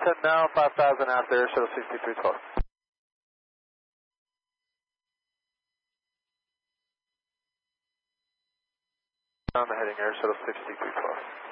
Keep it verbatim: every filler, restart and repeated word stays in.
ten now, five thousand after Air Shuttle sixty-three twelve. On the heading Air Shuttle sixty-three twelve.